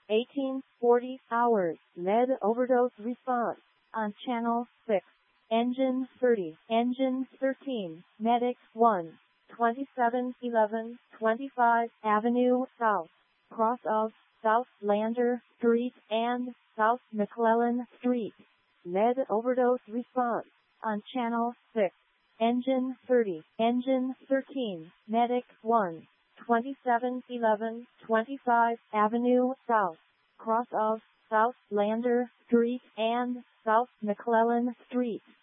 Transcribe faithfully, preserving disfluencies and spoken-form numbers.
eighteen forty hours, lead overdose response. On channel six. Engine thirty, Engine thirteen, Medic one, twenty-seven eleven, twenty-five Avenue South, cross of South Lander Street and South McClellan Street. Lead overdose response. On channel six. Engine thirty, Engine thirteen, Medic one, twenty-seven eleven, twenty-five Avenue South, cross of South Lander Street and South McClellan Street.